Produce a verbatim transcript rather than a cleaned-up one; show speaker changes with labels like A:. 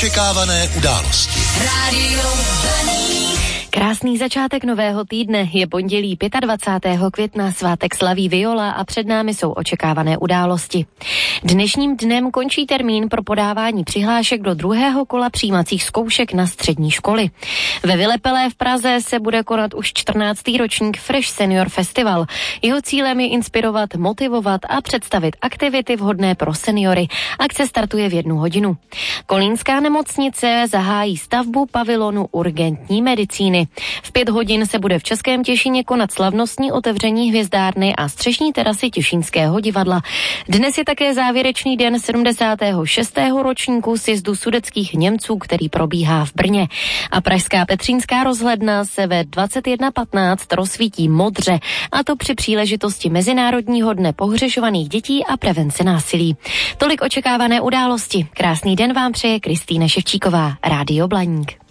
A: Očekávané události.
B: Rádio Blaník.
C: Krásný začátek nového týdne, je pondělí dvacátého pátého května, svátek slaví Viola a před námi jsou očekávané události. Dnešním dnem končí termín pro podávání přihlášek do druhého kola přijímacích zkoušek na střední školy. Ve Vylepelé v Praze se bude konat už čtrnáctý ročník Fresh Senior Festival. Jeho cílem je inspirovat, motivovat a představit aktivity vhodné pro seniory. Akce startuje v jednu hodinu. Kolínská nemocnice zahájí stavbu pavilonu urgentní medicíny. V pět hodin se bude v Českém Těšíně konat slavnostní otevření hvězdárny a střešní terasy Těšínského divadla. Dnes je také závěrečný den sedmdesátého šestého ročníku sjezdu sudetských Němců, který probíhá v Brně. A pražská Petřínská rozhledna se ve dvacet jedna patnáct rozsvítí modře, a to při příležitosti Mezinárodního dne pohřešovaných dětí a prevence násilí. Tolik očekávané události. Krásný den vám přeje Kristýna Ševčíková, Rádio Blaník.